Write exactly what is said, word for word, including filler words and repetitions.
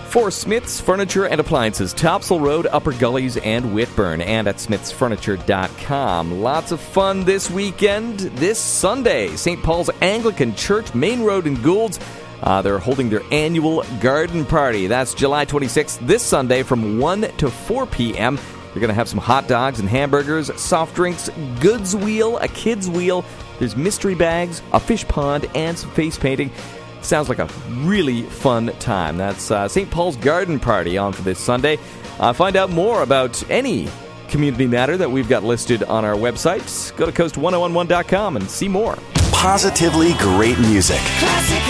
For Smith's Furniture and Appliances, Topsail Road, Upper Gullies, and Whitburn, and at smiths furniture dot com. Lots of fun this weekend. This Sunday, Saint Paul's Anglican Church, Main Road in Goulds. Uh, they're holding their annual garden party. That's July twenty-sixth, this Sunday from one to four p.m. They're going to have some hot dogs and hamburgers, soft drinks, goods wheel, a kids wheel. There's mystery bags, a fish pond, and some face painting. Sounds like a really fun time. That's uh, Saint Paul's Garden Party on for this Sunday. Uh, find out more about any community matter that we've got listed on our website. Go to coast ten eleven dot com and see more. Positively great music. Classic.